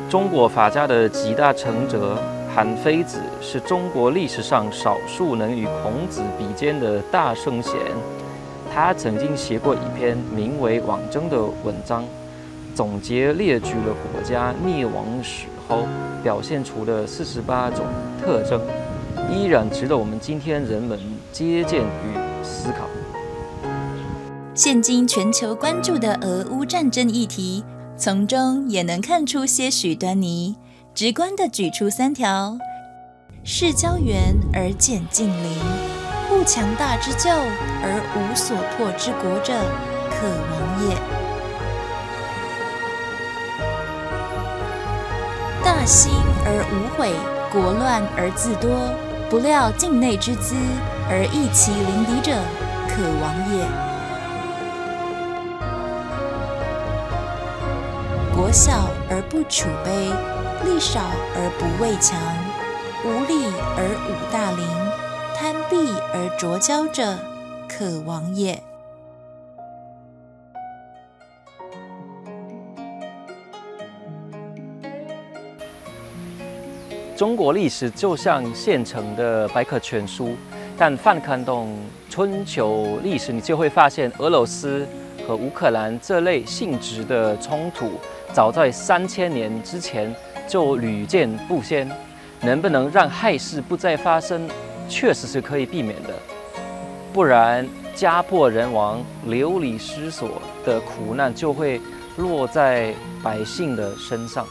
中国法家的集大成者韩非子是中国历史上少数能与孔子比肩的大圣贤。他曾经写过一篇名为《网争》的文章，总结列举了国家灭亡时候表现出的48种特征，依然值得我们今天人们借鉴与思考。 现今全球关注的俄乌战争议题，从中也能看出些许端倪。直观地举出3条：视交援而见近邻，护强大之救而无所破之国者，可亡也。大兴而无悔，国乱而自多，不料境内之资而益其邻敌者，可亡也。国小而不储卑，力少而不畏强，无力而武大陵，贪鄙而浊交者，可亡也。 中国历史就像现成的百科全书，但翻看懂春秋历史，你就会发现俄罗斯和乌克兰这类性质的冲突，早在3000年之前就屡见不鲜。能不能让害事不再发生，确实是可以避免的，不然家破人亡、流离失所的苦难就会落在百姓的身上。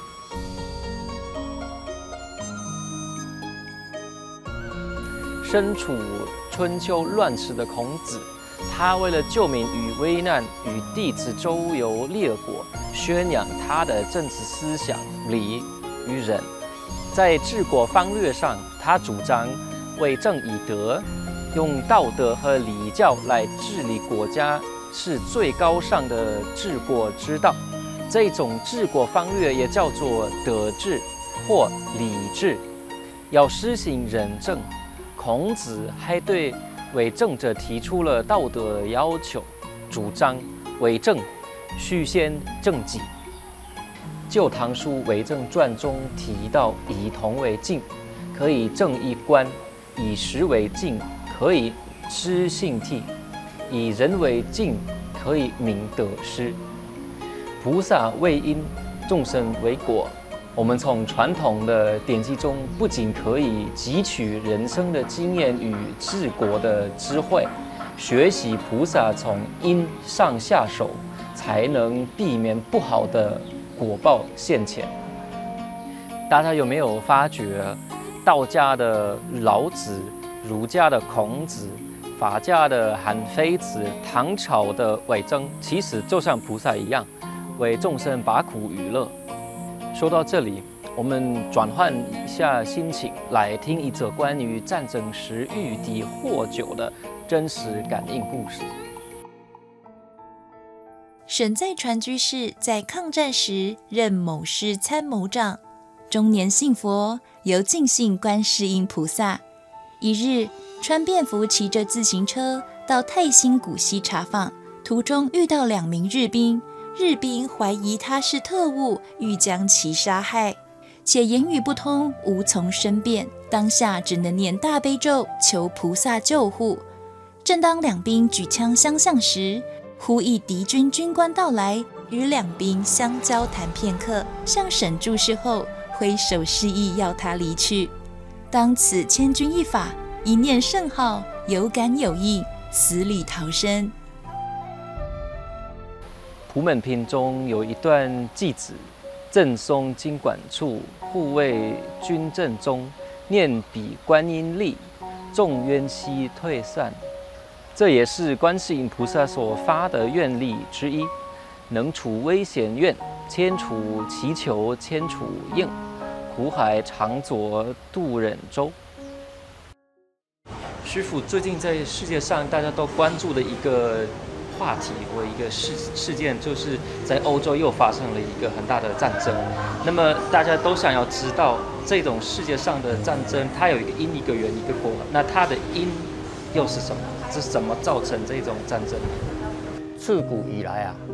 身处春秋乱世的孔子，他为了救民于危难，与弟子周游列国，宣扬他的政治思想礼与仁。在治国方略上，他主张为政以德，用道德和礼教来治理国家，是最高尚的治国之道。这种治国方略也叫做德治或礼治。要施行仁政，孔子还对为政者提出了道德要求，主张为政须先正己。《旧唐书为政传》中提到，以铜为镜，可以正衣冠；以石为镜，可以知兴替；以人为镜，可以明得失。菩萨为因，众生为果。我们从传统的典籍中，不仅可以汲取人生的经验与治国的智慧，学习菩萨从因上下手，才能避免不好的果报现前。大家有没有发觉，道家的老子、儒家的孔子、法家的韩非子、唐朝的魏征，其实就像菩萨一样，为众生拔苦娱乐。说到这里，我们转换一下心情，来听一则关于战争时御敌获救的真实感应故事。 沈在传居士在抗战时任某师参谋长，终年信佛，由敬信观世音菩萨。一日，穿便服骑着自行车到泰兴古溪查访，途中遇到2名日兵。日兵怀疑他是特务，欲将其杀害，且言语不通，无从申辩，当下只能念大悲咒，求菩萨救护。正当2兵举枪相向时，忽一敌军军官到来，与2兵相交谈片刻，向沈注释后，挥手示意要他离去。当此千钧一发，一念圣号，有感有应，死里逃生。 《普门品》中有一段偈子：正松经管处，护卫军阵中，念彼观音力，众冤悉退散。这也是观世音菩萨所发的愿力之一，能除危险愿，千除祈求千除应，苦海常作渡人舟。师父，最近在世界上大家都关注的一个话题或一个事件，就是在欧洲又发生了一个很大的战争。那么大家都想要知道，这种世界上的战争，它有一个因、一个缘、一个果，那它的因又是什么？是怎么造成这种战争呢？ 自古以来啊，